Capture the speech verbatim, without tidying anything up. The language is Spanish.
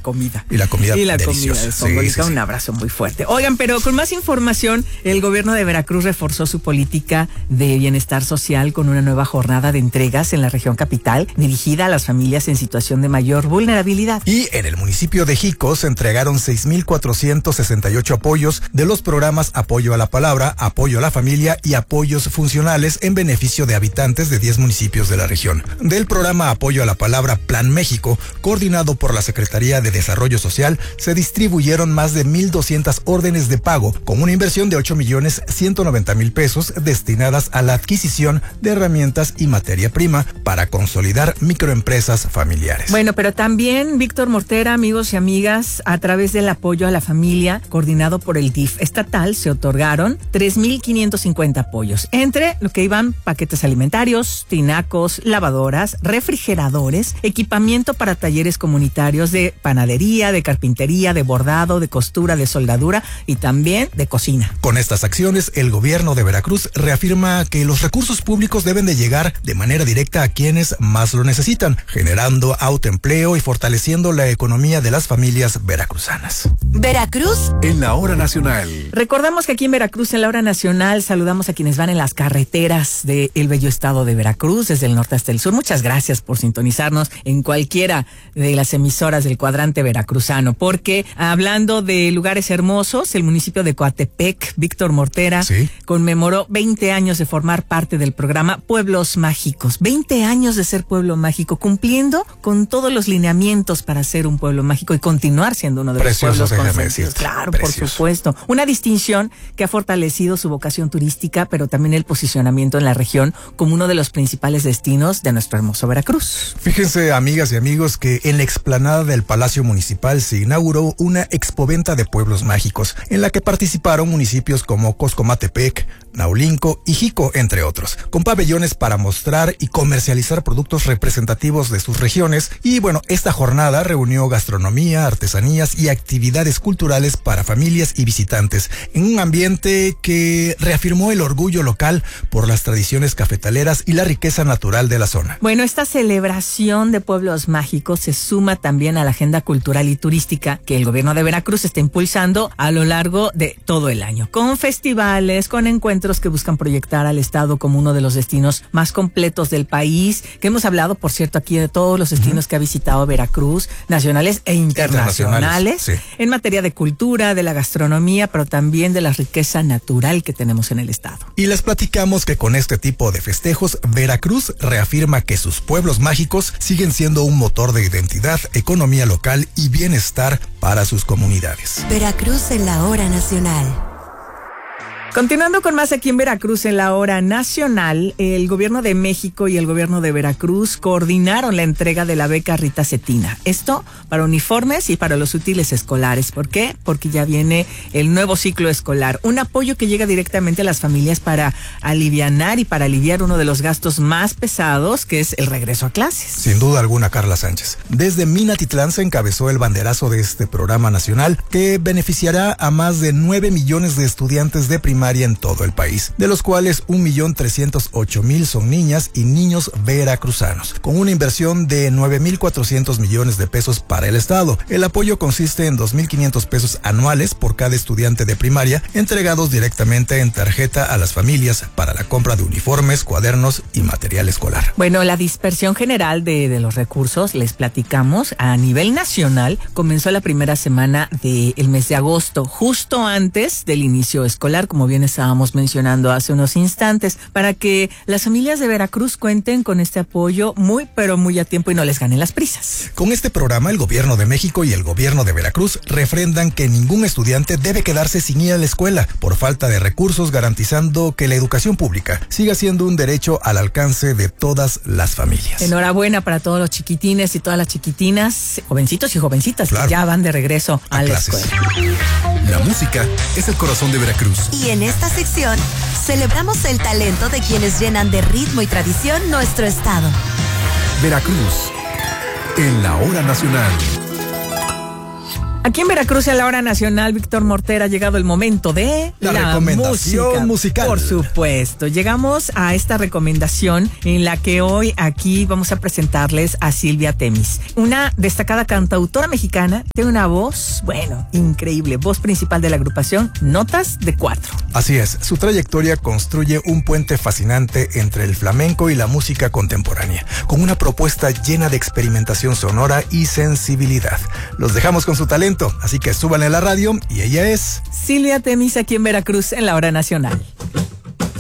comida. Y la comida Y la deliciosa. comida de Zongolica, Sí, sí, un sí. abrazo muy fuerte. Oigan, pero con más información, el gobierno de Veracruz reforzó su política de bienestar social con una nueva jornada de entregas en la región capital dirigida a las familias en situación de mayor vulnerabilidad. Y en el municipio de Jico se entregaron seis mil cuatrocientos sesenta y ocho apoyos de los programas Apoyo a la Palabra, Apoyo a la Familia y Apoyos Funcionales en beneficio de habitantes de diez municipios de la región. Del programa Apoyo a la Palabra Plan México, coordinado por la Secretaría de Desarrollo Social, se distribuyeron más de mil doscientas órdenes de pago con una inversión de ocho millones ciento noventa mil pesos destinadas a la adquisición de herramientas y materia prima para consolidar microempresas familiares. Bueno, pero también, Víctor Mortera, amigos y amigas, a través del apoyo a la familia, coordinado por el D I F estatal, se otorgaron tres mil quinientos cincuenta apoyos, entre lo que iban paquetes alimentarios, tinacos, lavadoras, refrigeradores, equipamiento para talleres comunitarios de panadería, de carpintería, de bordado, de costura, de soldadura y también de cocina. Con estas acciones, el gobierno de Veracruz reafirma que los recursos públicos deben de llegar de manera directa a quienes más lo necesitan, generando autoempleo y fortaleciendo la economía de las familias veracruzanas. Veracruz en la hora nacional. Recordamos que aquí en Veracruz, en la hora nacional, saludamos a quienes van en las carreteras del bello estado de Veracruz, desde el norte hasta el sur. Muchas gracias por sintonizarnos en cualquiera de las emisoras del cuadrante veracruzano, porque hablando de lugares hermosos, el municipio de Coatepec, Víctor Mortera, ¿sí?, conmemoró veinte años de formar parte del programa Pueblos Mágicos. veinte años de ser pueblo mágico, cumpliendo con todos los lineamientos para ser un pueblo mágico y continuar siendo uno de Precioso, los pueblos déjame consentidos. decirte. Claro, Precioso. por supuesto. Una distinción que ha fortalecido su vocación turística, pero también el posicionamiento en la región como uno de los principales destinos de nuestro hermoso Veracruz. Fíjense, amigas y amigos, que en la explanada del Palacio Municipal se inauguró una expoventa de pueblos mágicos, en la que participaron municipios como Coscomatepec, Naulinco y Jico, entre otros, con pabellones para mostrar y comercializar productos representativos de sus regiones. Y bueno, esta jornada reunió gastronomía, artesanías y actividades culturales para familias y visitantes, en un ambiente que reafirmó el orgullo local por las tradiciones cafetaleras y la riqueza natural de la zona. Bueno, esta celebración de pueblos mágicos se suma también a la agenda cultural y turística que el gobierno de Veracruz está impulsando a lo largo de todo el año, con festivales, con encuentros que buscan proyectar al estado como uno de los destinos más completos del país, que hemos hablado, por cierto, aquí de todos los destinos uh-huh. que ha visitado Veracruz, nacionales e internacionales, sí. en materia de cultura, de la gastronomía, pero también de la riqueza natural que tenemos en el estado. Y les platicamos que con este tipo de festejos, Veracruz reafirma que sus pueblos mágicos siguen siendo un motor de identidad, economía local y bienestar para sus comunidades. Veracruz en la hora nacional. Continuando con más aquí en Veracruz en la hora nacional, el gobierno de México y el gobierno de Veracruz coordinaron la entrega de la beca Rita Cetina. Esto para uniformes y para los útiles escolares. ¿Por qué? Porque ya viene el nuevo ciclo escolar. Un apoyo que llega directamente a las familias para alivianar y para aliviar uno de los gastos más pesados, que es el regreso a clases. Sin duda alguna, Carla Sánchez. Desde Minatitlán se encabezó el banderazo de este programa nacional que beneficiará a más de nueve millones de estudiantes de primaria en todo el país, de los cuales un millón trescientos ocho mil son niñas y niños veracruzanos, con una inversión de nueve mil cuatrocientos millones de pesos para el estado. El apoyo consiste en dos mil quinientos pesos anuales por cada estudiante de primaria, entregados directamente en tarjeta a las familias para la compra de uniformes, cuadernos y material escolar. Bueno, la dispersión general de, de los recursos, les platicamos, a nivel nacional comenzó la primera semana del mes de agosto, justo antes del inicio escolar, como bien estábamos mencionando hace unos instantes, para que las familias de Veracruz cuenten con este apoyo muy, pero muy a tiempo y no les ganen las prisas. Con este programa, el gobierno de México y el gobierno de Veracruz refrendan que ningún estudiante debe quedarse sin ir a la escuela por falta de recursos, garantizando que la educación pública siga siendo un derecho al alcance de todas las familias. Enhorabuena para todos los chiquitines y todas las chiquitinas, jovencitos y jovencitas, claro, que ya van de regreso a, a la clases. Escuela. La música es el corazón de Veracruz. Y en esta sección celebramos el talento de quienes llenan de ritmo y tradición nuestro estado. Veracruz en la hora nacional. Aquí en Veracruz, a la hora nacional, Víctor Mortera, ha llegado el momento de la, la recomendación música, musical. Por supuesto, llegamos a esta recomendación en la que hoy aquí vamos a presentarles a Silvia Temis, una destacada cantautora mexicana, tiene una voz, bueno, increíble, voz principal de la agrupación Notas de Cuatro. Así es, su trayectoria construye un puente fascinante entre el flamenco y la música contemporánea, con una propuesta llena de experimentación sonora y sensibilidad. Los dejamos con su talento. Así que súbanle a la radio y ella es Silvia Temis, aquí en Veracruz en la hora nacional.